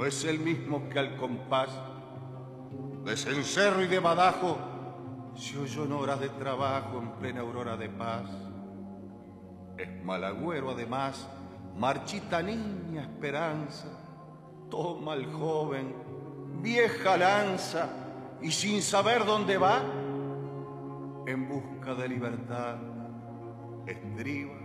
no es el mismo que al compás de cencerro y de badajo se oyó en horas de trabajo en plena aurora de paz. Es malagüero además, marchita niña esperanza, toma al joven, vieja lanza, y sin saber dónde va, en busca de libertad, estriba